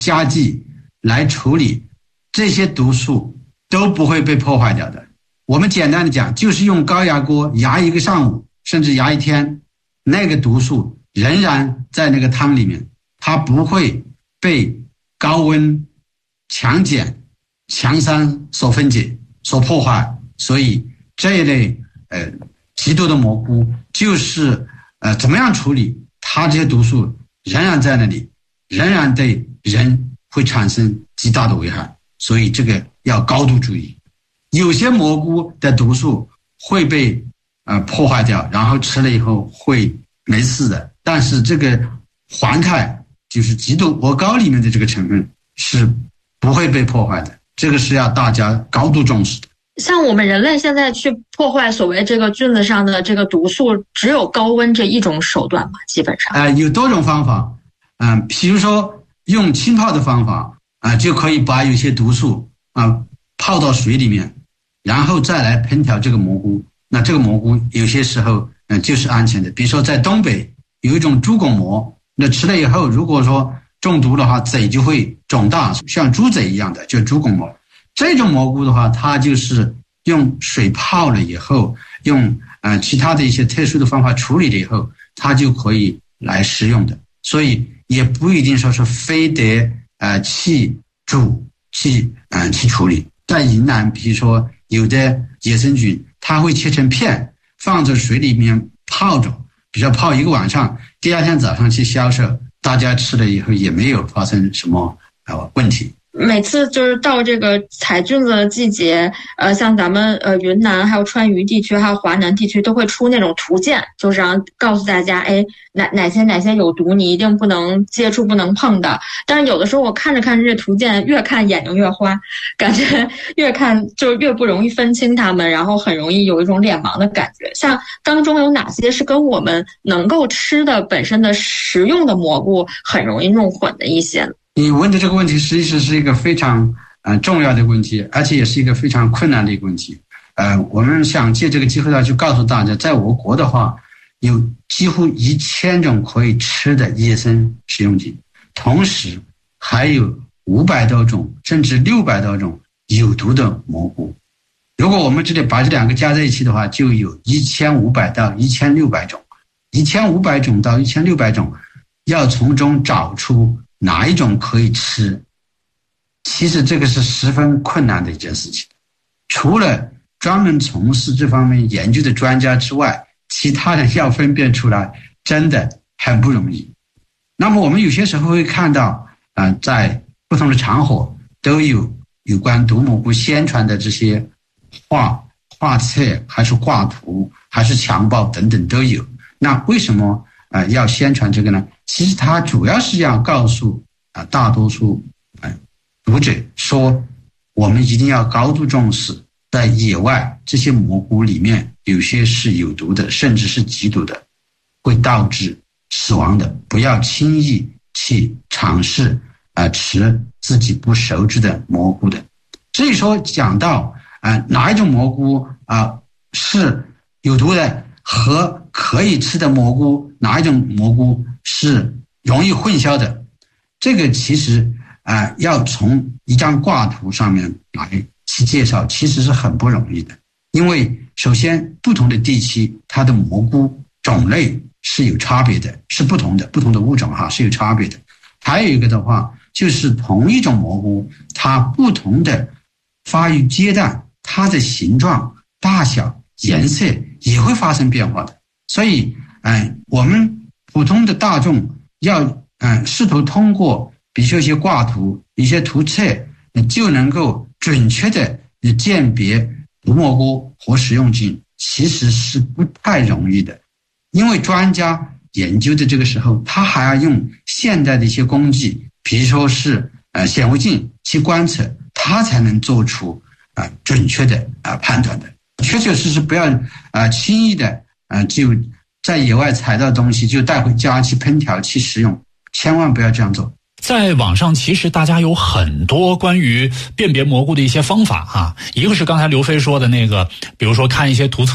家具来处理，这些毒素都不会被破坏掉的。我们简单的讲，就是用高压锅压一个上午，甚至压一天，那个毒素仍然在那个汤里面，它不会被高温、强碱、强酸所分解、所破坏。所以这一类极毒的蘑菇，就是怎么样处理，它这些毒素仍然在那里，仍然对人会产生极大的危害。所以这个要高度注意。有些蘑菇的毒素会被破坏掉，然后吃了以后会没事的，但是这个环肽就是极毒鹅膏里面的这个成分是不会被破坏的，这个是要大家高度重视的。 像我们人类现在去破坏所谓这个菌子上的这个毒素，只有高温这一种手段吗？基本上有多种方法，比如说用浸泡的方法就可以把有些毒素泡到水里面，然后再来烹调这个蘑菇。那这个蘑菇有些时候就是安全的。比如说在东北有一种猪拱蘑，那吃了以后如果说中毒的话，嘴就会肿大，像猪嘴一样的，就猪拱蘑。这种蘑菇的话，它就是用水泡了以后，用其他的一些特殊的方法处理了以后，它就可以来食用的。所以也不一定说是非得去煮去处理。在云南比如说有的野生菌，它会切成片放在水里面泡着，比如说泡一个晚上，第二天早上去销售，大家吃了以后也没有发生什么问题。 每次就是到这个采菌子的季节，像咱们云南还有川渝地区还有华南地区都会出那种图鉴，就是让告诉大家，哪些有毒你一定不能接触不能碰的。但是有的时候我看着看着这图鉴，越看眼睛越花，感觉越看就越不容易分清它们，然后很容易有一种脸盲的感觉。像当中有哪些是跟我们能够吃的本身的食用的蘑菇很容易弄混的一些呢？ 你问的这个问题实际上是一个非常重要的问题，而且也是一个非常困难的一个问题。我们想借这个机会呢，就告诉大家，在我国的话，有几乎1000种可以吃的野生食用菌，同时还有500多种甚至600多种有毒的蘑菇。如果我们这里把这两个加在一起的话，就有1500到1600种，1500种到1600种，要从中找出哪一种可以吃，其实这个是十分困难的一件事情。除了专门从事这方面研究的专家之外，其他人要分辨出来真的很不容易。那么我们有些时候会看到在不同的场合都有关毒蘑菇宣传的这些画册，还是画图，还是强报等等都有。那为什么要宣传这个呢？其实它主要是要告诉大多数读者说，我们一定要高度重视，在野外这些蘑菇里面有些是有毒的，甚至是极毒的，会导致死亡的，不要轻易去尝试吃自己不熟知的蘑菇的。所以说讲到哪一种蘑菇是有毒的和可以吃的蘑菇，哪一种蘑菇是容易混淆的，这个其实要从一张挂图上面来去介绍，其实是很不容易的。因为首先不同的地区它的蘑菇种类是有差别的，是不同的物种是有差别的。还有一个的话，就是同一种蘑菇它不同的发育阶段，它的形状、大小、颜色也会发生变化的。所以我们普通的大众要试图通过比如说一些挂图、一些图册，就能够准确的鉴别毒蘑菇和食用菌，其实是不太容易的。因为专家研究的这个时候，他还要用现代的一些工具，比如说是显微镜去观测，他才能做出准确的判断的。确确实实不要轻易的就在野外采到东西就带回家去烹调去食用，千万不要这样做。 在网上其实大家有很多关于辨别蘑菇的一些方法一个是刚才刘飞说的那个，比如说看一些图册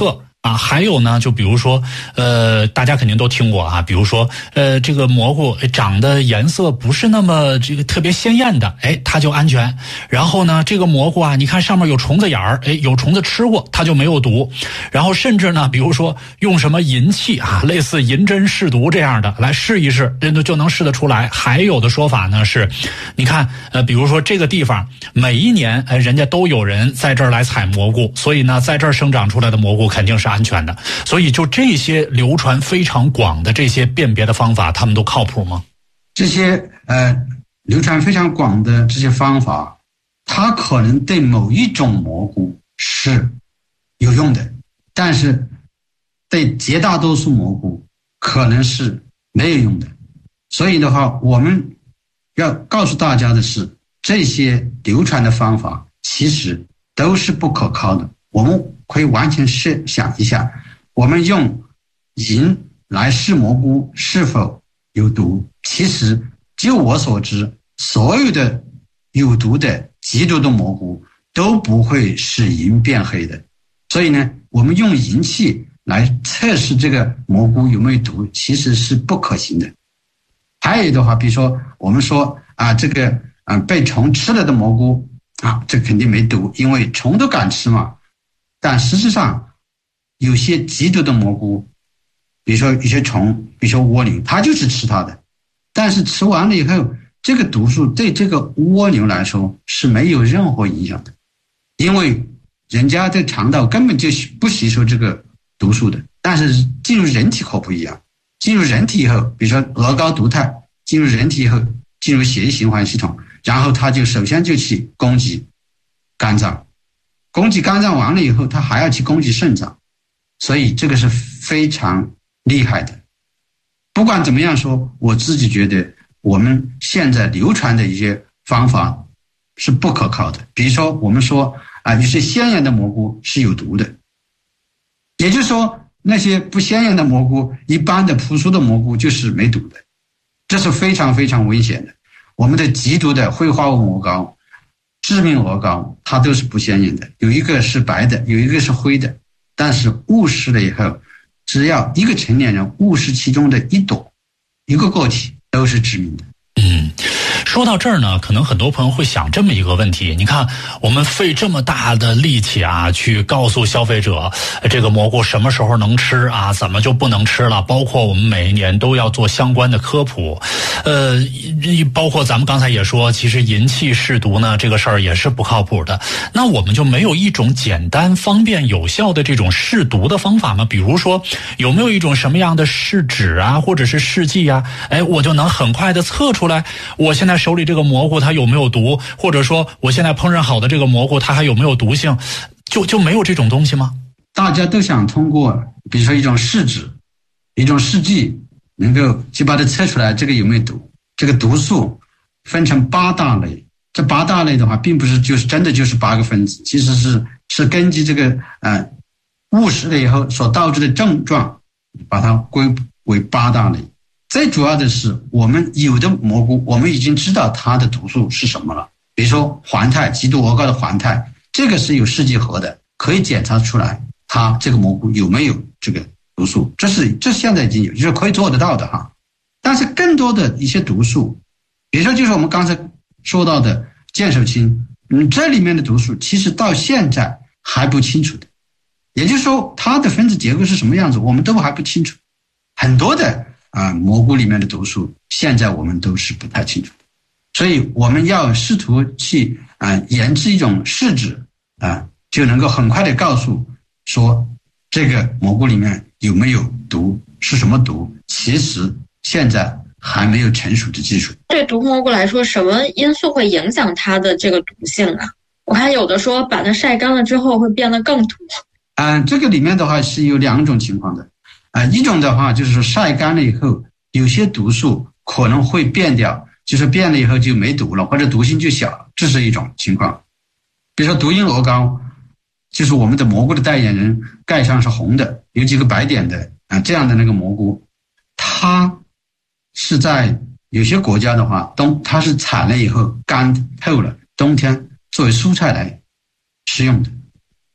啊，还有呢，就比如说，大家肯定都听过啊，比如说，这个蘑菇长得颜色不是那么这个特别鲜艳的，它就安全。然后呢，这个蘑菇啊，你看上面有虫子眼儿，有虫子吃过，它就没有毒。然后甚至呢，比如说用什么银器啊，类似银针试毒这样的来试一试，就能试得出来。还有的说法呢是，你看，比如说这个地方每一年，人家都有人在这儿来采蘑菇，所以呢，在这儿生长出来的蘑菇肯定是安全的。所以就这些流传非常广的这些辨别的方法，他们都靠谱吗？ 这些流传非常广的这些方法，它可能对某一种蘑菇是有用的，但是对绝大多数蘑菇可能是没有用的。所以的话，我们要告诉大家的是，这些流传的方法其实都是不可靠的。我们可以完全设想一下，我们用银来试蘑菇是否有毒，其实就我所知，所有的有毒的极毒的蘑菇都不会使银变黑的。所以呢，我们用银器来测试这个蘑菇有没有毒，其实是不可行的。还有的话，比如说我们说啊，这个被虫吃了的蘑菇啊，这肯定没毒，因为虫都敢吃嘛。但实际上，有些极毒的蘑菇，比如说一些虫，比如说蜗牛，它就是吃它的，但是吃完了以后，这个毒素对这个蜗牛来说是没有任何影响的，因为人家的肠道根本就不吸收这个毒素的。但是进入人体可不一样，进入人体以后，比如说鹅膏毒肽进入人体以后，进入血液循环系统，然后它就首先就去攻击肝脏。攻击肝脏完了以后，它还要去攻击肾脏，所以这个是非常厉害的。不管怎么样说，我自己觉得我们现在流传的一些方法是不可靠的。比如说我们说有些鲜艳的蘑菇是有毒的，也就是说那些不鲜艳的蘑菇，一般的朴素的蘑菇就是没毒的，这是非常非常危险的。我们的极毒的绘花鹅膏、致命鹅膏，它都是不鲜艳的，有一个是白的，有一个是灰的，但是误食了以后，只要一个成年人误食其中的一朵，一个个体都是致命的。 说到这儿呢，可能很多朋友会想这么一个问题，你看我们费这么大的力气啊，去告诉消费者这个蘑菇什么时候能吃啊，怎么就不能吃了，包括我们每一年都要做相关的科普，包括咱们刚才也说，其实银器试毒呢，这个事儿也是不靠谱的。那我们就没有一种简单、方便、有效的这种试毒的方法吗？比如说有没有一种什么样的试纸啊，或者是试剂啊，我就能很快的测出来我现在手里这个蘑菇它有没有毒，或者说我现在烹饪好的这个蘑菇它还有没有毒性，就没有这种东西吗？ 大家都想通过比如说一种试纸、一种试剂，能够去把它测出来这个有没有毒。这个毒素分成8大类，这8大类的话并不是就是真的就是8个分子，其实是根据这个误食了以后所导致的症状，把它归为8大类。最主要的是，我们有的蘑菇我们已经知道它的毒素是什么了，比如说环肽，极毒鹅膏的环肽，这个是有试剂盒的，可以检查出来它这个蘑菇有没有这个毒素，这现在已经有，就是可以做得到的哈。但是更多的一些毒素，比如说就是我们刚才说到的剑手青，这里面的毒素其实到现在还不清楚的，也就是说它的分子结构是什么样子我们都还不清楚。很多的蘑菇里面的毒素现在我们都是不太清楚的，所以我们要试图去研制一种试纸就能够很快的告诉说这个蘑菇里面有没有毒，是什么毒，其实现在还没有成熟的技术。 对毒蘑菇来说，什么因素会影响它的这个毒性啊？我看有的说把它晒干了之后会变得更毒。 这个里面的话是有2种情况的。一种的话就是说晒干了以后，有些毒素可能会变掉，就是变了以后就没毒了，或者毒性就小了，这是一种情况。比如说毒鹰鹅膏，就是我们的蘑菇的代言人，盖上是红的，有几个白点的这样的那个蘑菇，它是在有些国家的话，它是采了以后干透了，冬天作为蔬菜来食用的。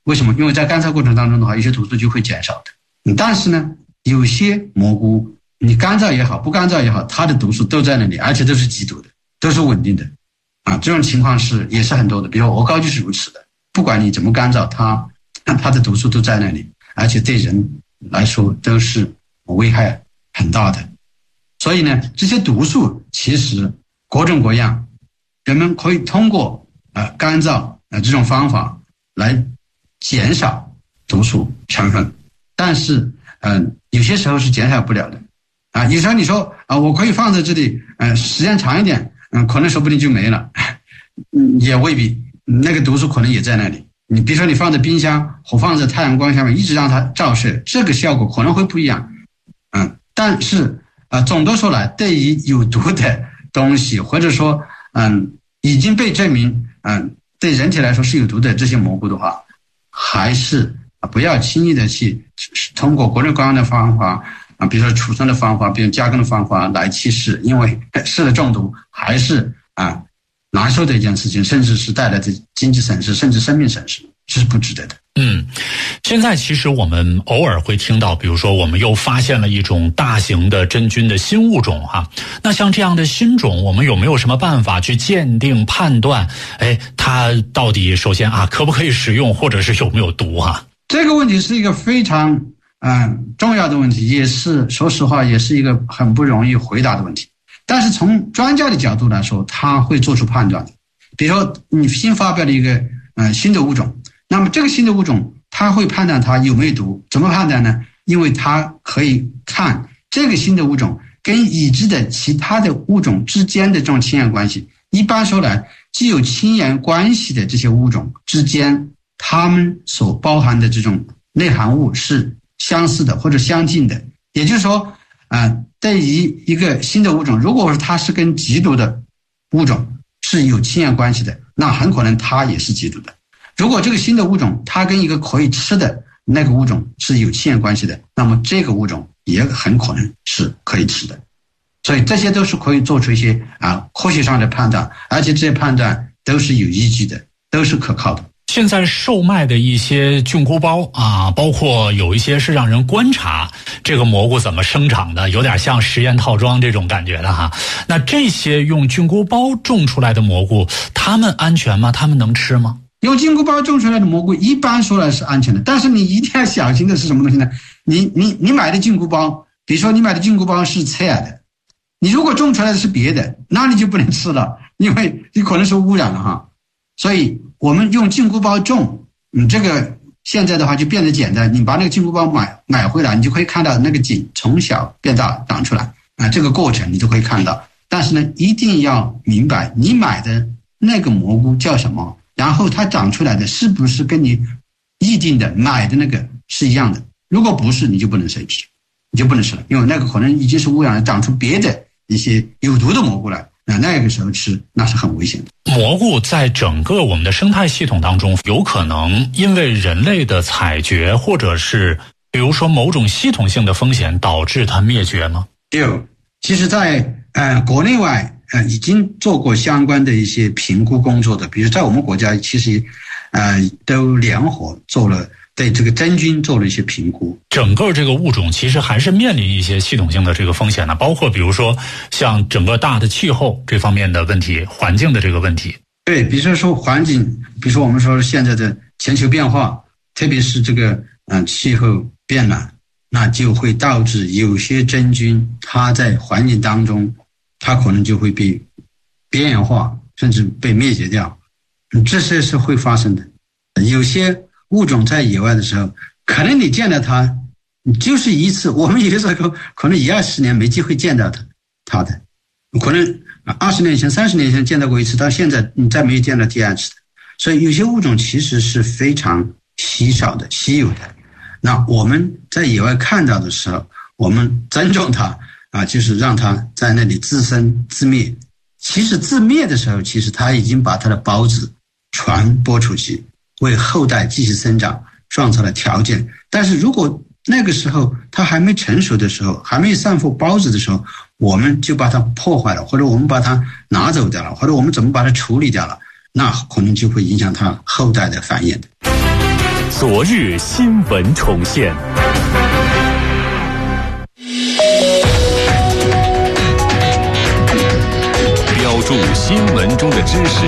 为什么？因为在干燥过程当中的话，有些毒素就会减少的。但是呢，有些蘑菇你干燥也好，不干燥也好，它的毒素都在那里，而且都是极毒的，都是稳定的啊。这种情况也是很多的，比如鹅膏就是如此的，不管你怎么干燥，它的毒素都在那里，而且对人来说都是危害很大的。所以呢，这些毒素其实各种各样，人们可以通过干燥这种方法来减少毒素成分，但是有些时候是减少不了的啊。有时候你说我可以放在这里时间长一点，可能说不定就没了，也未必，那个毒素可能也在那里。你比如说你放在冰箱或放在太阳光下面一直让它照射，这个效果可能会不一样，但是总的说来，对于有毒的东西或者说已经被证明对人体来说是有毒的这些蘑菇的话，还是不要轻易的去通过各种各样的方法比如说储存的方法，比如加工的方法来去试，因为试了中毒还是难受的一件事情，甚至是带来的经济损失，甚至生命损失，这是不值得的。 现在其实我们偶尔会听到，比如说我们又发现了一种大型的真菌的新物种那像这样的新种，我们有没有什么办法去鉴定判断它到底首先可不可以使用，或者是有没有毒这个问题是一个非常重要的问题，也是说实话也是一个很不容易回答的问题。但是从专家的角度来说，他会做出判断的。比如说你新发表了一个新的物种，那么这个新的物种他会判断它有没有毒。怎么判断呢？因为他可以看这个新的物种跟已知的其他的物种之间的这种亲缘关系。一般说来，具有亲缘关系的这些物种之间，它们所包含的这种内含物是相似的或者相近的。也就是说对于一个新的物种，如果它是跟极毒的物种是有亲缘关系的，那很可能它也是极毒的。如果这个新的物种它跟一个可以吃的那个物种是有亲缘关系的，那么这个物种也很可能是可以吃的。所以这些都是可以做出一些科学上的判断，而且这些判断都是有依据的，都是可靠的。 现在售卖的一些菌菇包包括有一些是让人观察这个蘑菇怎么生长的，有点像实验套装这种感觉的那这些用菌菇包种出来的蘑菇，它们安全吗？它们能吃吗？ 用菌菇包种出来的蘑菇一般说来是安全的，但是你一定要小心的是什么东西呢？你买的菌菇包，比如说你买的菌菇包是侧耳的，你如果种出来的是别的，那你就不能吃了，因为你可能是污染了所以我们用菌菇包种，这个现在的话就变得简单，你把那个菌菇包买回来，你就可以看到那个茎从小变大长出来这个过程你都可以看到。但是呢，一定要明白你买的那个蘑菇叫什么，然后它长出来的是不是跟你预定的买的那个是一样的。如果不是，你就不能吃，你就不能吃了，因为那个可能已经是污染了，长出别的一些有毒的蘑菇来，那个时候吃那是很危险的。 蘑菇在整个我们的生态系统当中，有可能因为人类的采掘，或者是比如说某种系统性的风险导致它灭绝吗？ 有，其实在国内外已经做过相关的一些评估工作的，比如在我们国家其实都联合做了对这个真菌做了一些评估。 整个这个物种其实还是面临一些系统性的这个风险的，包括比如说像整个大的气候这方面的问题，环境的这个问题。 对，比如说环境，比如说我们说现在的全球变化，特别是这个气候变暖，那就会导致有些真菌它在环境当中它可能就会被边缘化，甚至被灭绝掉，这些是会发生的。有些物种在野外的时候，可能你见到它就是一次，我们有的时候可能1-20年没机会见到它的，可能20年前30年前见到过一次，到现在你再没有见到第二次的。所以有些物种其实是非常稀少的、稀有的。那我们在野外看到的时候，我们尊重它就是让它在那里自生自灭。其实自灭的时候，其实它已经把它的孢子传播出去，为后代继续生长创造了条件。但是如果那个时候它还没成熟的时候，还没散布孢子的时候，我们就把它破坏了，或者我们把它拿走掉了，或者我们怎么把它处理掉了，那可能就会影响它后代的繁衍的。 昨日新闻重现。标注新闻中的知识，